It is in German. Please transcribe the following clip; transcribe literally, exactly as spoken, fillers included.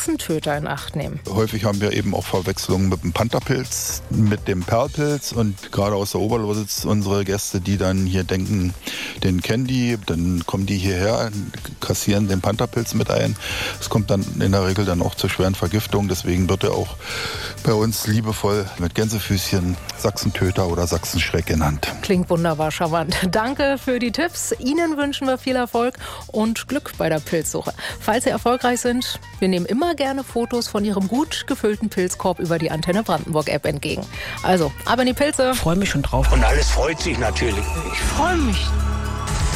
Sachsentöter in Acht nehmen. Häufig haben wir eben auch Verwechslungen mit dem Pantherpilz, mit dem Perlpilz und gerade aus der Oberlausitz unsere Gäste, die dann hier denken, den kennen die, dann kommen die hierher, kassieren den Pantherpilz mit ein. Es kommt dann in der Regel dann auch zur schweren Vergiftung, deswegen wird er auch bei uns liebevoll mit Gänsefüßchen Sachsentöter oder Sachsenschreck genannt. Klingt wunderbar charmant. Danke für die Tipps. Ihnen wünschen wir viel Erfolg und Glück bei der Pilzsuche. Falls Sie erfolgreich sind, wir nehmen immer gerne Fotos von Ihrem gut gefüllten Pilzkorb über die Antenne Brandenburg App entgegen. Also, ab in die Pilze. Ich freue mich schon drauf. Und alles freut sich natürlich. Ich freue mich.